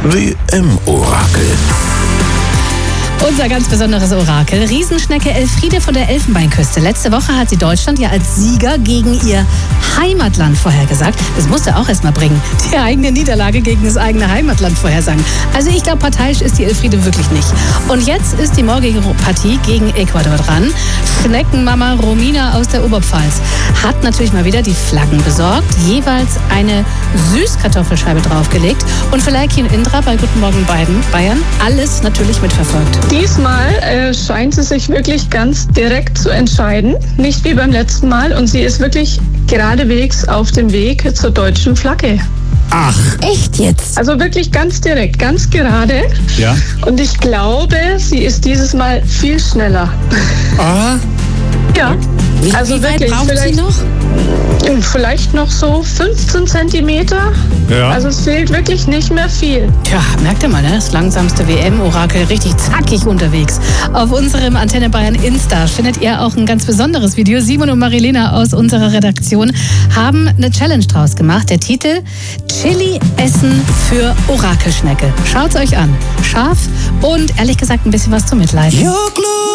WM-Orakel. Unser ganz besonderes Orakel, Riesenschnecke Elfriede von der Elfenbeinküste. Letzte Woche hat sie Deutschland ja als Sieger gegen ihr Heimatland vorhergesagt. Das musste auch erst mal bringen, die eigene Niederlage gegen das eigene Heimatland vorhersagen. Also ich glaube, parteiisch ist die Elfriede wirklich nicht. Und jetzt ist die morgige Partie gegen Ecuador dran. Schneckenmama Romina aus der Oberpfalz hat natürlich mal wieder die Flaggen besorgt, jeweils eine Süßkartoffelscheibe draufgelegt und für Leiki und Indra bei Guten Morgen Bayern alles natürlich mitverfolgt. Diesmal scheint sie sich wirklich ganz direkt zu entscheiden, nicht wie beim letzten Mal, und sie ist wirklich geradewegs auf dem Weg zur deutschen Flagge. Ach, Echt jetzt? Also wirklich ganz direkt, ganz gerade. ja. Und ich glaube, sie ist dieses Mal viel schneller. Ah, Ja, Wie also weit wirklich, braucht sie noch? vielleicht noch so 15 Zentimeter. ja. Also es fehlt wirklich nicht mehr viel. Tja, merkt ihr mal, ne? Das langsamste WM-Orakel, richtig zackig unterwegs. Auf unserem Antenne Bayern Insta findet ihr auch ein ganz besonderes Video. Simon und Marilena aus unserer Redaktion haben eine Challenge draus gemacht. Der Titel: Chili essen für Orakelschnecke. Schaut's euch an. Scharf und ehrlich gesagt ein bisschen was zum Mitleiden. Ja, klar.